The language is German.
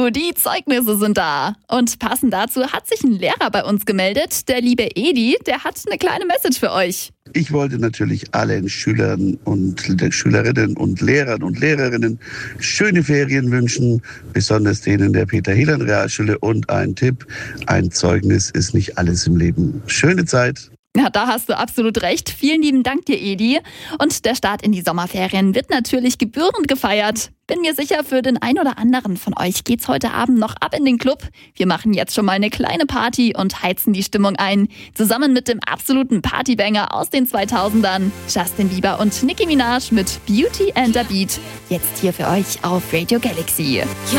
die Zeugnisse sind da. Und passend dazu hat sich ein Lehrer bei uns gemeldet, der liebe Edi, der hat eine kleine Message für euch. Ich wollte natürlich allen Schülern und Schülerinnen und Lehrern und Lehrerinnen schöne Ferien wünschen, besonders denen der Peter-Helan-Realschule. Und ein Tipp, ein Zeugnis ist nicht alles im Leben. Schöne Zeit. Ja, da hast du absolut recht. Vielen lieben Dank dir, Edi. Und der Start in die Sommerferien wird natürlich gebührend gefeiert. Bin mir sicher, für den ein oder anderen von euch geht's heute Abend noch ab in den Club. Wir machen jetzt schon mal eine kleine Party und heizen die Stimmung ein. Zusammen mit dem absoluten Partybanger aus den 2000ern. Justin Bieber und Nicki Minaj mit Beauty and the Beat. Jetzt hier für euch auf Radio Galaxy.